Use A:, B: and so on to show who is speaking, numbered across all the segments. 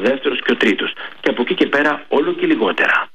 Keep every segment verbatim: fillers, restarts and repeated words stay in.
A: δεύτερος και ο τρίτος. Και από εκεί και πέρα όλο και λιγότερα.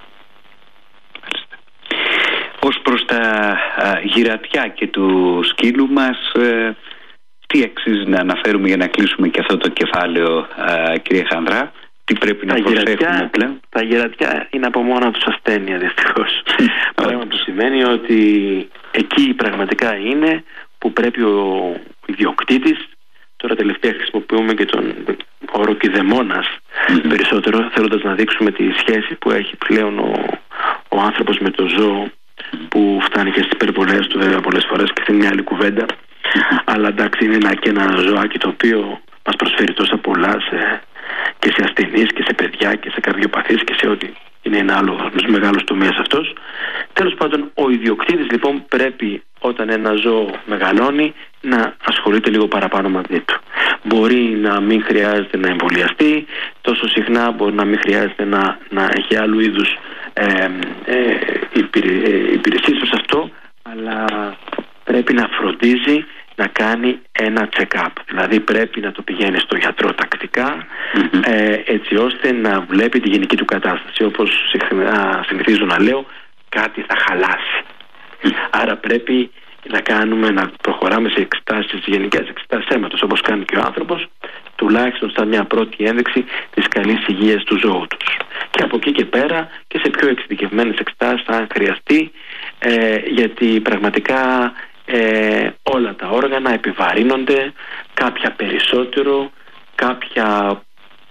B: Ως προς τα α, γυρατιά και του σκύλου μας, ε, τι αξίζει να αναφέρουμε για να κλείσουμε και αυτό το κεφάλαιο, α, κύριε Χανδρά? Τι πρέπει να προσέχουμε πλέον?
A: Τα γυρατιά είναι από μόνα τους ασθένεια, δυστυχώς. Πράγμα που σημαίνει ότι εκεί πραγματικά είναι που πρέπει ο ιδιοκτήτης, τώρα τελευταία χρησιμοποιούμε και τον όρο κηδεμόνας mm-hmm. περισσότερο, θέλοντας να δείξουμε τη σχέση που έχει πλέον ο, ο άνθρωπος με το ζώο, που φτάνει και στις υπερβολές του βέβαια πολλές φορές και σε μια άλλη κουβέντα. Mm-hmm. Αλλά εντάξει, είναι ένα και ένα ζωάκι το οποίο μας προσφέρει τόσα πολλά σε, και σε ασθενείς και σε παιδιά και σε καρδιοπαθείς και σε ό,τι είναι ένα άλλο μεγάλος τομέας αυτός. Τέλος πάντων, ο ιδιοκτήτης λοιπόν πρέπει, όταν ένα ζώο μεγαλώνει, να ασχολείται λίγο παραπάνω μαζί του. Μπορεί να μην χρειάζεται να εμβολιαστεί τόσο συχνά, μπορεί να μην χρειάζεται να, να έχει άλλου είδους ε, ε, υπηρεσίες ως αυτό, αλλά πρέπει να φροντίζει να κάνει ένα check-up. Δηλαδή πρέπει να το πηγαίνει στο γιατρό τακτικά, mm-hmm. ε, έτσι ώστε να βλέπει τη γενική του κατάσταση. Όπως συχνά συνηθίζω να λέω, κάτι θα χαλάσει. Mm-hmm. Άρα πρέπει να κάνουμε, να προχωράμε σε εξετάσεις, γενικές εξετάσεις αίματος, όπως κάνει και ο άνθρωπος, τουλάχιστον σαν μια πρώτη ένδειξη της καλής υγείας του ζώου τους. Και από εκεί και πέρα και σε πιο εξειδικευμένες εξετάσεις αν χρειαστεί, ε, γιατί πραγματικά ε, όλα τα όργανα επιβαρύνονται, κάποια περισσότερο, κάποια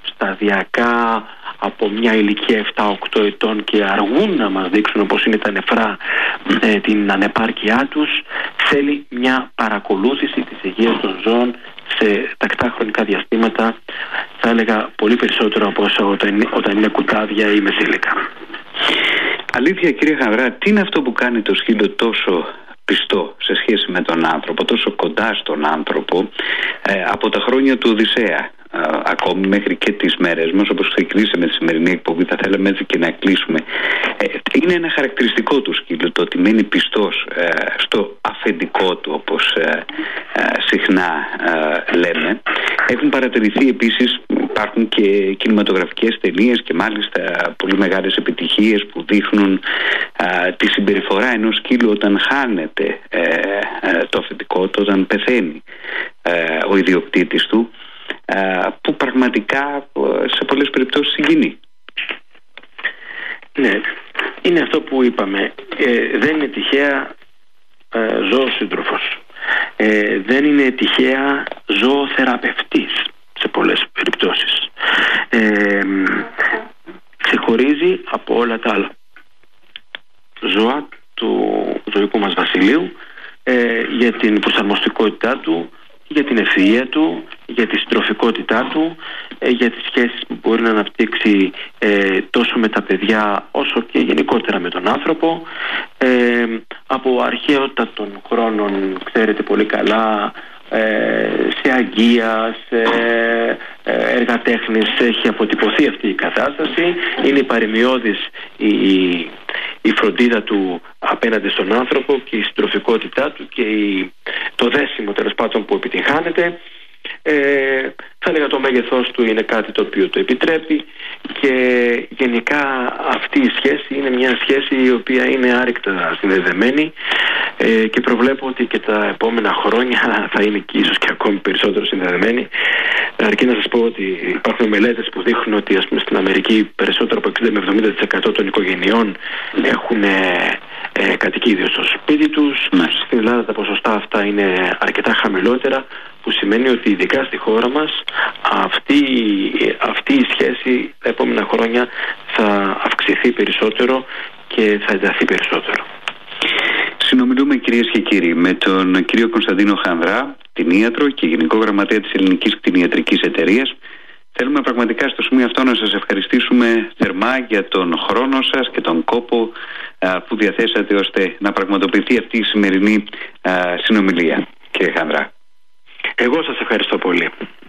A: σταδιακά από μια ηλικία επτά οκτώ ετών και αργούν να μας δείξουν, όπως είναι τα νεφρά, ε, την ανεπάρκειά τους. Θέλει μια παρακολούθηση της υγείας των ζώων σε τακτά χρονικά διαστήματα, θα έλεγα πολύ περισσότερο από όσο όταν, όταν είναι κουτάδια ή μεσήλικα.
B: Αλήθεια, κύριε Χανδρά, τι είναι αυτό που κάνει το σκύλο τόσο πιστό σε σχέση με τον άνθρωπο, τόσο κοντά στον άνθρωπο, ε, από τα χρόνια του Οδυσσέα ε, ακόμη μέχρι και τις μέρες μας, όπως ξεκινήσαμε τη σημερινή εκπομπή, θα θέλαμε έτσι και να κλείσουμε. Ε, είναι ένα χαρακτηριστικό του σκύλου το ότι μένει πιστός ε, στο αφεντικό του, όπως ε, ε, συχνά ε, λέμε. Έχουν παρατηρηθεί επίσης, υπάρχουν και κινηματογραφικές ταινίες και μάλιστα πολύ μεγάλες επιτυχίες που δείχνουν ε, τη συμπεριφορά ενός σκύλου όταν χάνεται ε, ε, το αφεντικό του, όταν πεθαίνει ε, ο ιδιοκτήτης του, ε, που πραγματικά ε, σε πολλές περιπτώσεις συγκινεί.
A: Ναι, είναι αυτό που είπαμε. Ε, δεν είναι τυχαία ε, ζώος-σύντροφος. Ε, δεν είναι τυχαία ζωοθεραπευτής σε πολλές περιπτώσεις. Ε, ξεχωρίζει από όλα τα άλλα ζώα του ζωικού μας βασιλείου ε, για την προσαρμοστικότητά του, για την ευφυΐα του, για τη συντροφικότητά του, ε, για τις σχέσεις που μπορεί να αναπτύξει ε, τόσο με τα παιδιά όσο και γενικότερα με τον άνθρωπο. Ε, από αρχαιότητα των χρόνων, ξέρετε πολύ καλά, ε, σε αγγεία, σε ε, έργα τέχνης έχει αποτυπωθεί αυτή η κατάσταση. Είναι παρημιώδης η, η φροντίδα του απέναντι στον άνθρωπο και η συντροφικότητά του και η, το δέσιμο τέλος πάντων που επιτυγχάνεται. Ε, θα έλεγα το μέγεθός του είναι κάτι το οποίο το επιτρέπει και γενικά αυτή η σχέση είναι μια σχέση η οποία είναι άρρηκτα συνδεδεμένη ε, και προβλέπω ότι και τα επόμενα χρόνια θα είναι και ίσως και ακόμη περισσότερο συνδεδεμένη, αρκεί να σας πω ότι υπάρχουν μελέτες που δείχνουν ότι ας πούμε στην Αμερική περισσότερο από εξήντα με εβδομήντα τοις εκατό των οικογενειών έχουν ε, κατοικίδιο στο σπίτι τους. Mm. Στην Ελλάδα τα ποσοστά αυτά είναι αρκετά χαμηλότερα, που σημαίνει ότι ειδικά στη χώρα μας αυτή, αυτή η σχέση τα επόμενα χρόνια θα αυξηθεί περισσότερο και θα ενταθεί περισσότερο.
B: Συνομιλούμε, κυρίες και κύριοι, με τον κύριο Κωνσταντίνο Χανδρά, κτηνίατρο και Γενικό Γραμματέα της Ελληνικής Κτηνιατρικής Εταιρείας. Θέλουμε πραγματικά στο σημείο αυτό να σας ευχαριστήσουμε θερμά για τον χρόνο σας και τον κόπο α, που διαθέσατε ώστε να πραγματοποιηθεί αυτή η σημερινή α, συνομιλία, κύριε Χανδρά.
A: Εγώ σας ευχαριστώ πολύ.